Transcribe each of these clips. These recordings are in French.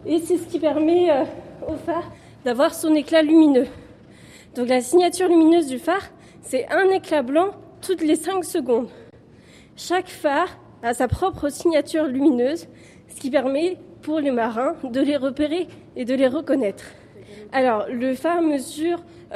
et c'est ce qui permet au phare d'avoir son éclat lumineux. Donc la signature lumineuse du phare, c'est un éclat blanc toutes les 5 secondes. Chaque phare a sa propre signature lumineuse, ce qui permet pour les marins de les repérer et de les reconnaître. Alors, le phare mesure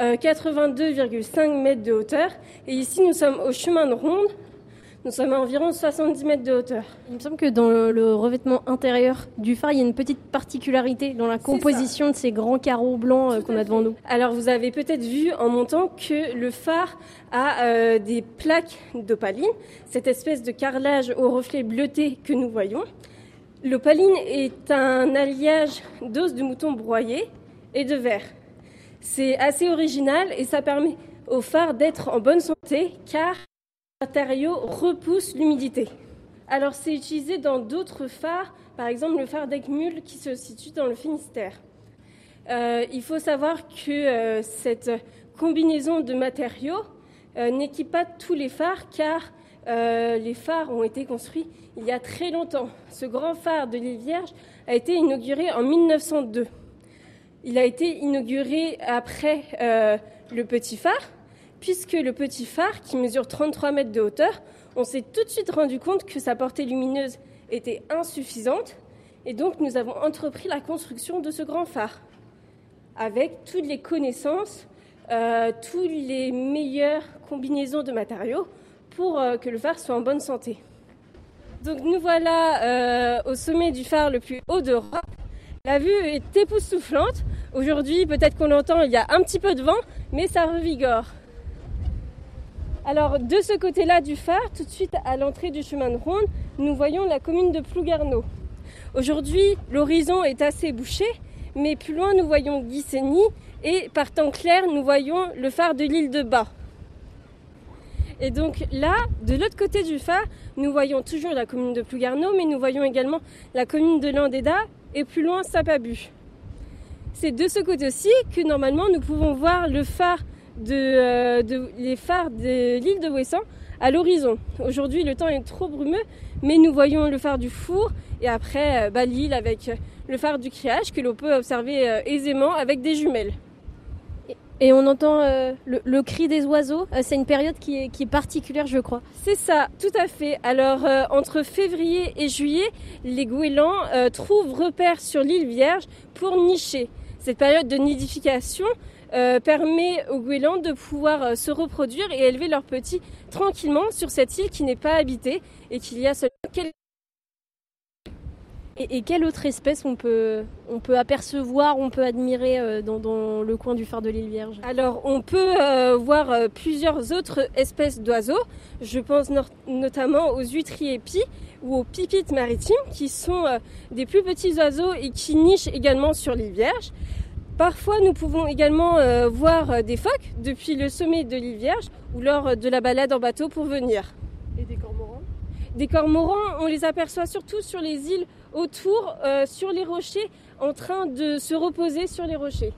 82,5 mètres de hauteur et ici nous sommes au chemin de ronde. Nous sommes à environ 70 mètres de hauteur. Il me semble que dans le revêtement intérieur du phare, il y a une petite particularité dans la composition de ces grands carreaux blancs qu'on a devant nous. Alors vous avez peut-être vu en montant que le phare a des plaques d'opaline, cette espèce de carrelage au reflet bleuté que nous voyons. L'opaline est un alliage d'os de mouton broyé et de verre. C'est assez original et ça permet au phare d'être en bonne santé car le matériau repousse l'humidité. Alors c'est utilisé dans d'autres phares, par exemple le phare d'Eckmühl qui se situe dans le Finistère. Il faut savoir que cette combinaison de matériaux n'équipe pas tous les phares car les phares ont été construits il y a très longtemps. Ce grand phare de l'île Vierge a été inauguré en 1902. Il a été inauguré après le petit phare, puisque le petit phare, qui mesure 33 mètres de hauteur, on s'est tout de suite rendu compte que sa portée lumineuse était insuffisante, et donc nous avons entrepris la construction de ce grand phare, avec toutes les connaissances, toutes les meilleures combinaisons de matériaux pour que le phare soit en bonne santé. Donc nous voilà au sommet du phare le plus haut d'Europe. La vue est époustouflante. Aujourd'hui, peut-être qu'on l'entend, il y a un petit peu de vent, mais ça revigore. Alors, de ce côté-là du phare, tout de suite à l'entrée du chemin de ronde, nous voyons la commune de Plouguerneau. Aujourd'hui, l'horizon est assez bouché, mais plus loin, nous voyons Guissény et par temps clair, nous voyons le phare de l'île de Bas. Et donc là, de l'autre côté du phare, nous voyons toujours la commune de Plouguerneau, mais nous voyons également la commune de Landéda et plus loin Saint-Pabu. C'est de ce côté-ci que normalement nous pouvons voir le phare les phares de l'île de Ouessant à l'horizon. Aujourd'hui, le temps est trop brumeux, mais nous voyons le phare du Four et après l'île avec le phare du Criage que l'on peut observer aisément avec des jumelles. Et on entend le cri des oiseaux. C'est une période qui est particulière, je crois. C'est ça, tout à fait. Alors, entre février et juillet, les goélands trouvent repère sur l'île Vierge pour nicher. Cette période de nidification permet aux goélands de pouvoir se reproduire et élever leurs petits tranquillement sur cette île qui n'est pas habitée et qu'il y a seulement quelques... Et quelle autre espèce on peut apercevoir, on peut admirer dans le coin du phare de l'île Vierge? Alors, on peut voir plusieurs autres espèces d'oiseaux. Je pense notamment aux huîtriers épis ou aux pipites maritimes, qui sont des plus petits oiseaux et qui nichent également sur l'île Vierge. Parfois, nous pouvons également voir des phoques depuis le sommet de l'île Vierge ou lors de la balade en bateau pour venir. Et des cormorans? Des cormorans, on les aperçoit surtout sur les îles autour, sur les rochers, en train de se reposer sur les rochers.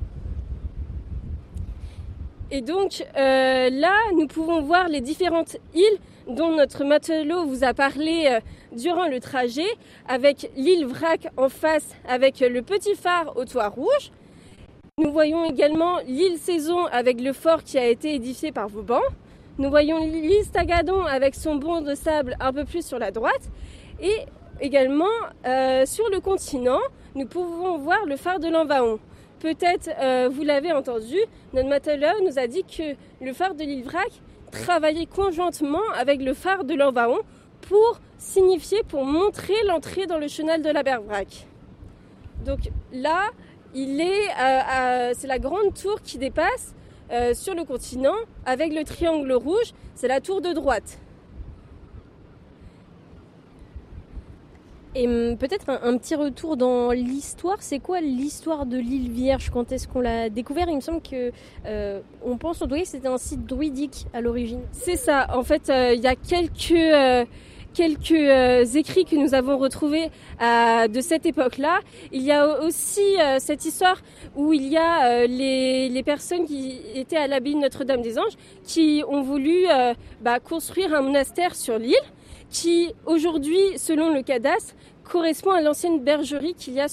Et donc là, nous pouvons voir les différentes îles dont notre matelot vous a parlé durant le trajet, avec l'île Vrac en face, avec le petit phare au toit rouge. Nous voyons également l'île Saison avec le fort qui a été édifié par Vauban. Nous voyons l'île Stagadon avec son banc de sable un peu plus sur la droite. Et également, sur le continent, nous pouvons voir le phare de Lanvaon. Peut-être, vous l'avez entendu, notre matelot nous a dit que le phare de l'île Vrac travaillait conjointement avec le phare de Lanvaon pour signifier, pour montrer l'entrée dans le chenal de la Bergvrac. Donc là, c'est la grande tour qui dépasse sur le continent avec le triangle rouge, c'est la tour de droite. Et peut-être un petit retour dans l'histoire. C'est quoi l'histoire de l'île Vierge? Quand est-ce qu'on l'a découvert? Il me semble que on pense en tout cas que c'était un site druidique à l'origine. C'est ça. En fait, il y a quelques écrits que nous avons retrouvés de cette époque-là. Il y a aussi cette histoire où il y a les personnes qui étaient à l'abbaye de Notre-Dame-des-Anges qui ont voulu construire un monastère sur l'île qui, aujourd'hui, selon le cadastre, correspond à l'ancienne bergerie qu'il y a